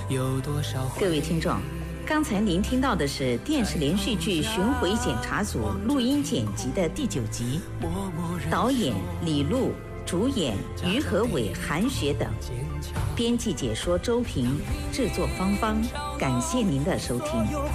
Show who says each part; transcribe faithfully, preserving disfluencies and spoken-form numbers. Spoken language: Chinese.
Speaker 1: 各位听众，刚才您听到的是电视连续剧《巡回检查组》录音剪辑的第九集，导演李路，主演于和伟、韩雪等，编辑解说周平，制作芳芳。感谢您的收听。